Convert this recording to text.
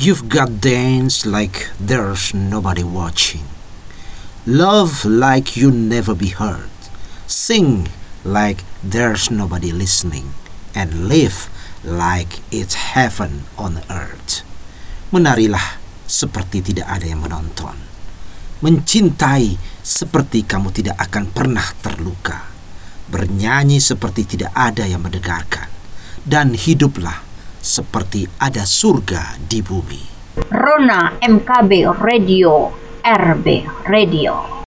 You've got dance like there's nobody watching. Love like you never be heard. Sing like there's nobody listening. And live like it's heaven on earth. Menarilah seperti tidak ada yang menonton. Mencintai seperti kamu tidak akan pernah terluka. Bernyanyi seperti tidak ada yang mendengarkan. Dan hiduplah seperti ada surga di bumi. Rona MKB Radio, RB Radio.